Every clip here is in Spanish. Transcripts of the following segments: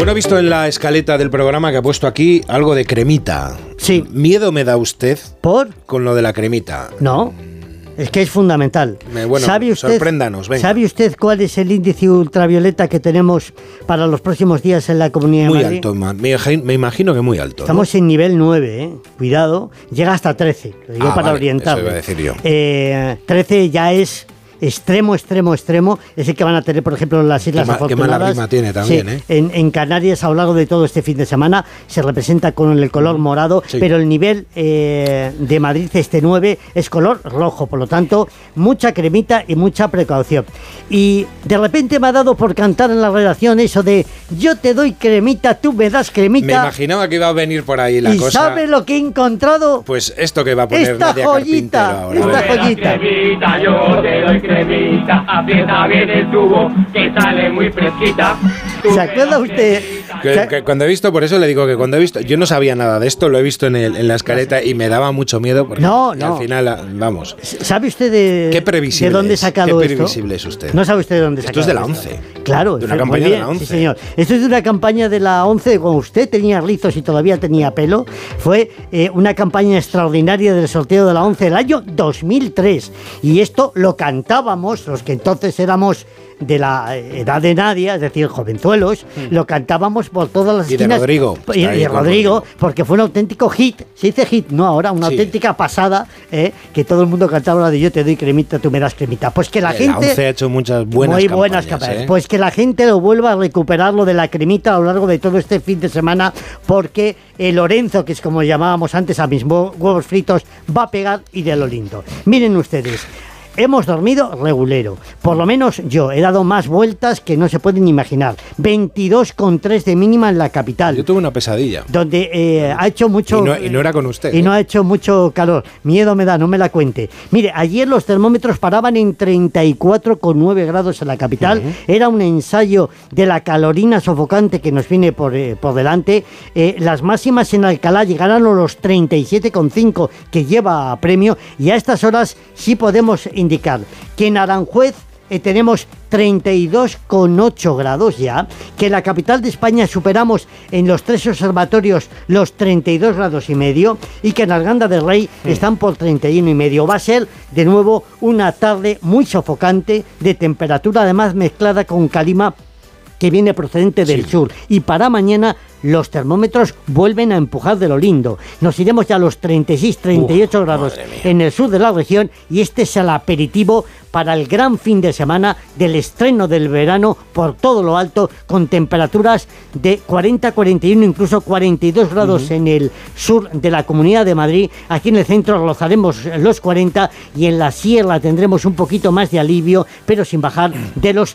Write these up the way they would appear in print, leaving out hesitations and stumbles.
Bueno, he visto en la escaleta del programa que ha puesto aquí algo de cremita. Sí. ¿Miedo me da usted ¿Por? con lo de la cremita? No, es que es fundamental. Bueno, sorpréndanos, venga. ¿Sabe usted cuál es el índice ultravioleta que tenemos para los próximos días en la Comunidad de Madrid? Muy alto, me imagino que muy alto. Estamos en nivel 9, ¿eh? Cuidado, llega hasta 13, lo digo para orientar. Eso iba a decir yo. 13 ya es extremo, es el que van a tener, por ejemplo, en las Islas Afortunadas. Qué mala rima tiene también, sí, en Canarias a lo largo de todo este fin de semana se representa con el color morado, sí. Pero el nivel de Madrid, este 9, es color rojo, por lo tanto, mucha cremita y mucha precaución. Y de repente me ha dado por cantar en la redacción eso de yo te doy cremita, tú me das cremita. Me imaginaba que iba a venir por ahí la cosa. ¿Y sabe lo que he encontrado? Pues esto que va a poner esta Nadia joyita, Carpintero ahora. Esta joyita. Cremita, yo te doy cremita, aprieta bien el tubo, que sale muy fresquita. ¿Se acuerda usted? Que cuando he visto, por eso le digo que cuando he visto, yo no sabía nada de esto, lo he visto en la escaleta y me daba mucho miedo porque al final, vamos. ¿Sabe usted de dónde he sacado esto? ¿Qué previsible es usted? No sabe usted de dónde he sacado esto. Esto es de la 11. Claro. De una campaña de la 11. Sí, señor. Esto es de una campaña de la 11, cuando usted tenía rizos y todavía tenía pelo. Fue una campaña extraordinaria del sorteo de la 11 del año 2003. Y esto lo cantábamos, los que entonces éramos de la edad de Nadia, es decir, jovenzuelos, lo cantábamos por todas las esquinas. Y de Rodrigo, porque fue un auténtico hit. Se dice hit, no ahora, una auténtica pasada, que todo el mundo cantaba la de yo te doy cremita, tú me das cremita. Pues que la gente... La 11 ha hecho muchas buenas campañas. Pues que la gente lo vuelva a recuperar lo de la cremita a lo largo de todo este fin de semana, porque el Lorenzo, que es como llamábamos antes a mis huevos fritos, va a pegar y de lo lindo. Miren ustedes. Hemos dormido regulero, por lo menos yo he dado más vueltas que no se pueden imaginar. 22,3 de mínima en la capital. Yo tuve una pesadilla. Donde ha hecho mucho... Y no era con usted. Y no ha hecho mucho calor. Miedo me da, no me la cuente. Mire, ayer los termómetros paraban en 34,9 grados en la capital. Era un ensayo de la calorina sofocante que nos viene por delante. Las máximas en Alcalá llegarán a los 37,5 que lleva a premio. Y a estas horas sí podemos indicar que en Aranjuez tenemos 32,8 grados ya, que en la capital de España superamos en los 3 observatorios los 32 grados y medio y que en Arganda del Rey están por 31 y medio. Va a ser de nuevo una tarde muy sofocante, de temperatura además mezclada con calima que viene procedente del sur, y para mañana los termómetros vuelven a empujar de lo lindo. Nos iremos ya a los 36, 38 grados en el sur de la región, y este es el aperitivo para el gran fin de semana del estreno del verano por todo lo alto, con temperaturas de 40, 41, incluso 42 grados en el sur de la Comunidad de Madrid. Aquí en el centro rozaremos los 40 y en la sierra tendremos un poquito más de alivio, pero sin bajar de los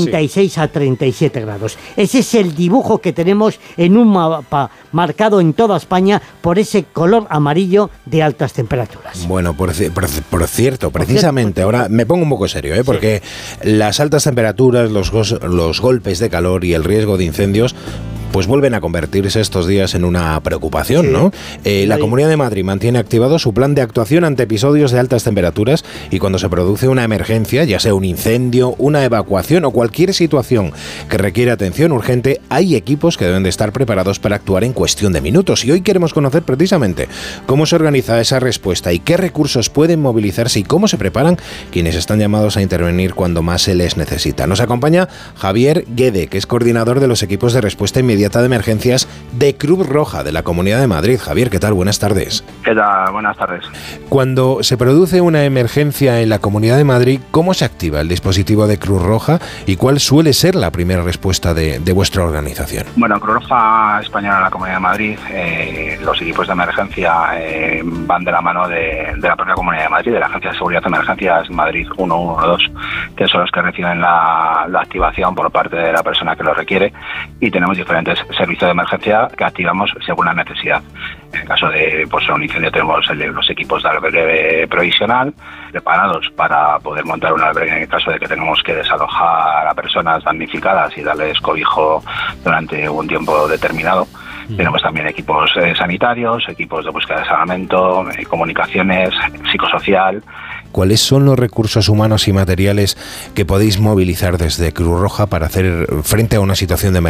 36 a 37 grados. Ese es el dibujo que tenemos en un mapa marcado en toda España por ese color amarillo de altas temperaturas. Bueno, por cierto, precisamente, ahora me pongo un poco serio, porque las altas temperaturas, los golpes de calor y el riesgo de incendios pues vuelven a convertirse estos días en una preocupación, ¿no? La Comunidad de Madrid mantiene activado su plan de actuación ante episodios de altas temperaturas, y cuando se produce una emergencia, ya sea un incendio, una evacuación o cualquier situación que requiere atención urgente, hay equipos que deben de estar preparados para actuar en cuestión de minutos. Y hoy queremos conocer precisamente cómo se organiza esa respuesta y qué recursos pueden movilizarse y cómo se preparan quienes están llamados a intervenir cuando más se les necesita. Nos acompaña Javier Guede, que es coordinador de los equipos de respuesta inmediata de emergencias de Cruz Roja de la Comunidad de Madrid. Javier, ¿qué tal? Buenas tardes. ¿Qué tal? Buenas tardes. Cuando se produce una emergencia en la Comunidad de Madrid, ¿cómo se activa el dispositivo de Cruz Roja y cuál suele ser la primera respuesta de vuestra organización? Bueno, Cruz Roja Española en la Comunidad de Madrid, los equipos de emergencia van de la mano de la propia Comunidad de Madrid, de la Agencia de Seguridad de Emergencias Madrid 112, que son los que reciben la activación por parte de la persona que lo requiere, y tenemos diferentes servicios de emergencia que activamos según la necesidad. En el caso de un incendio tenemos los equipos de albergue provisional preparados para poder montar un albergue en el caso de que tengamos que desalojar a personas damnificadas y darles cobijo durante un tiempo determinado. Tenemos también equipos sanitarios, equipos de búsqueda de salvamento, comunicaciones, psicosocial. ¿Cuáles son los recursos humanos y materiales que podéis movilizar desde Cruz Roja para hacer frente a una situación de emergencia